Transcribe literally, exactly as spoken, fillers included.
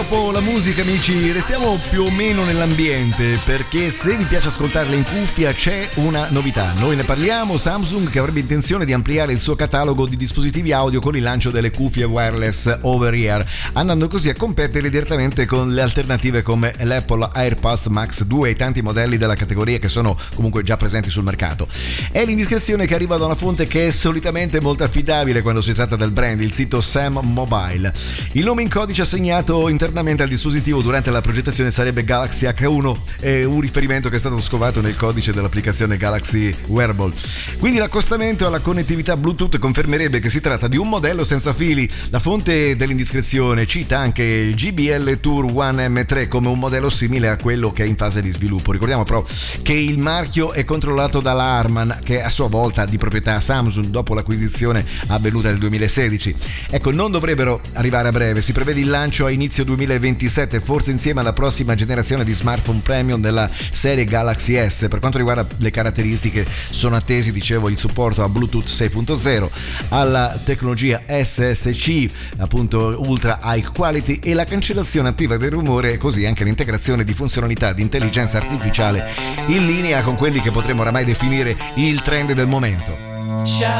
dopo la musica, amici, restiamo più o meno nell'ambiente, perché se vi piace ascoltarla in cuffia c'è una novità. Noi ne parliamo, Samsung che avrebbe intenzione di ampliare il suo catalogo di dispositivi audio con il lancio delle cuffie wireless over ear, andando così a competere direttamente con le alternative come l'Apple AirPods Max due e i tanti modelli della categoria che sono comunque già presenti sul mercato. È l'indiscrezione che arriva da una fonte che è solitamente molto affidabile quando si tratta del brand, il sito Sam Mobile. Il nome in codice assegnato internamente al dispositivo durante la progettazione sarebbe Galaxy acca uno, è un riferimento che è stato scovato nel codice dell'applicazione Galaxy Wearable. Quindi l'accostamento alla connettività Bluetooth confermerebbe che si tratta di un modello senza fili. La fonte dell'indiscrezione cita anche il G B L Tour One M tre come un modello simile a quello che è in fase di sviluppo. Ricordiamo però che il marchio è controllato dalla Harman, che è a sua volta di proprietà Samsung dopo l'acquisizione avvenuta nel duemilasedici. Ecco, non dovrebbero arrivare a breve, si prevede il lancio a inizio duemilaventisette, forse insieme alla prossima generazione di smartphone premium della serie Galaxy S. Per quanto riguarda le caratteristiche, sono attesi, dicevo, il supporto a Bluetooth sei punto zero, alla tecnologia S S C, appunto Ultra High Quality, e la cancellazione attiva del rumore, e così anche l'integrazione di funzionalità di intelligenza artificiale in linea con quelli che potremmo oramai definire il trend del momento.